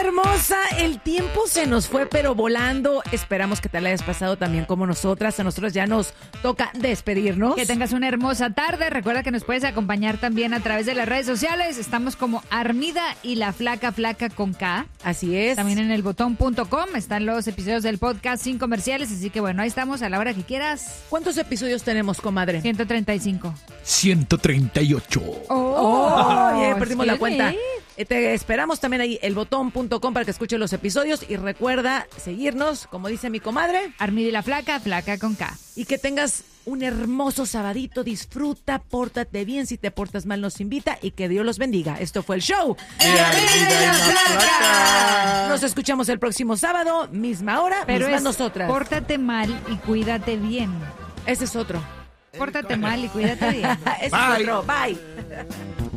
hermosa, el tiempo se nos fue pero volando. Esperamos que te la hayas pasado también como nosotras. A nosotros ya nos toca despedirnos. Que tengas una hermosa tarde. Recuerda que nos puedes acompañar también a través de las redes sociales. Estamos como Armida y la Flaca con K. Así es. También en elbotón.com están los episodios del podcast sin comerciales. Así que bueno, ahí estamos a la hora que quieras. ¿Cuántos episodios tenemos, comadre? 135. 138. Perdimos la cuenta. Te esperamos también ahí, elbotón.com, para que escuches los episodios. Y recuerda seguirnos, como dice mi comadre, Armida y la Flaca con K. Y que tengas un hermoso sabadito. Disfruta, pórtate bien. Si te portas mal, nos invita. Y que Dios los bendiga. Esto fue el show de Armida y la Flaca. Nos escuchamos el próximo sábado, misma hora, pero mismas nosotras. Pórtate mal y cuídate bien. Ese es otro. Pórtate mal y cuídate bien. Ese es otro. Bye.